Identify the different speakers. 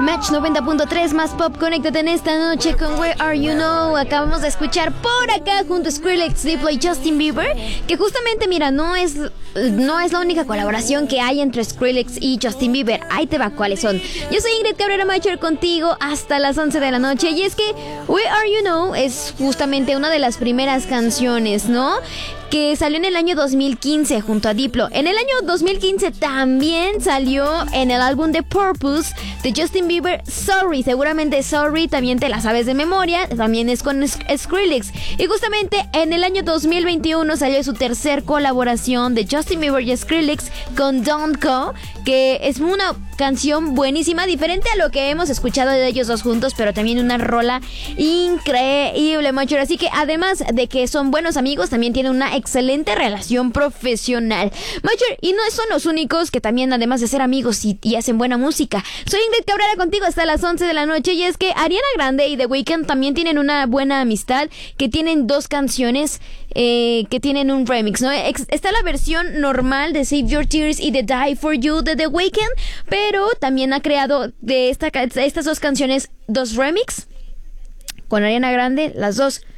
Speaker 1: Match 90.3 más pop, conéctate en esta noche con Where Are You Now. Acabamos de escuchar por acá junto a Skrillex, Diplo y Justin Bieber, que justamente, mira, no es la única colaboración que hay entre Skrillex y Justin Bieber. Ahí te va cuáles son. Yo soy Ingrid Cabrera Macher contigo hasta las 11 de la noche. Y es que Where Are You Now es justamente una de las primeras canciones, ¿no?, que salió en el año 2015 junto a Diplo. En el año 2015 también salió en el álbum The Purpose de Justin Bieber, Sorry. Seguramente Sorry también te la sabes de memoria, también es con Skrillex. Y justamente en el año 2021 salió su tercer colaboración de Justin Bieber y Skrillex con Don't Go, que es una canción buenísima, diferente a lo que hemos escuchado de ellos dos juntos, pero también una rola increíble, macho. Así que además de que son buenos amigos, también tienen una excelente relación profesional, macho. Y no son los únicos que también, además de ser amigos y hacen buena música. Soy Ingrid Cabrera contigo hasta las 11 de la noche. Y es que Ariana Grande y The Weeknd también tienen una buena amistad, que tienen dos canciones que tienen un remix, ¿no? Está la versión normal de Save Your Tears y de Die For You de The Weeknd, pero también ha creado de estas dos canciones dos remix con Ariana Grande, las dos